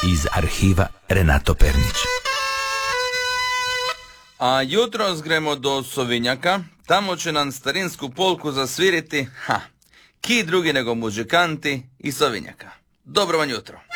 iz arhiva Renato Pernić. A jutros gremo do Sovinjaka, tamo će nam starinsku polku zasviriti, ki drugi nego muzikanti iz Sovinjaka. Dobro vam jutro.